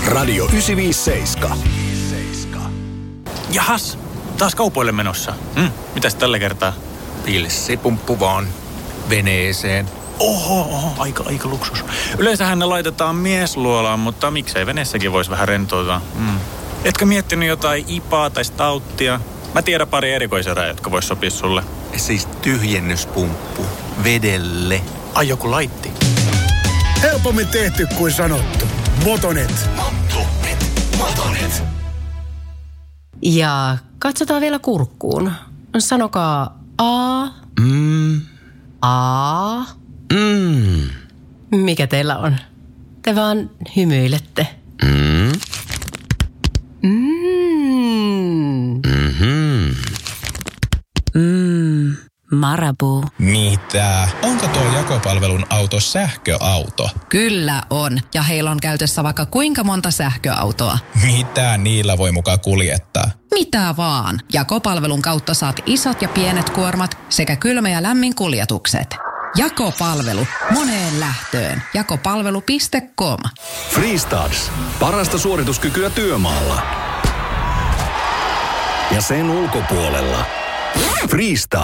Radio 957. Jahas, taas kaupoille menossa. Mitäs tällä kertaa? Pilssipumppu vaan veneeseen. Oho, aika luksus. Yleensähän ne laitetaan miesluolaan, mutta miksei veneessäkin voisi vähän rentoutua. Etkö miettinyt jotain ipaa tai stauttia? Mä tiedän pari erikoiserää, jotka vois sopia sulle. Siis tyhjennyspumppu vedelle. Ai joku laitti. Helpommin tehty kuin sanottu. Motonet. Motonet. Ja katsotaan vielä kurkkuun. Sanokaa A. A. Mikä teillä on? Te vaan hymyilette. Marabou. Mitä? Onko tuo jakopalvelun auto sähköauto? Kyllä on. Ja heillä on käytössä vaikka kuinka monta sähköautoa. Mitä niillä voi mukaan kuljettaa? Mitä vaan. Jakopalvelun kautta saat isot ja pienet kuormat sekä kylmä- ja lämmin kuljetukset. Jakopalvelu. Moneen lähtöön. Jakopalvelu.com. Freestars. Parasta suorituskykyä työmaalla. Ja sen ulkopuolella. Freestars.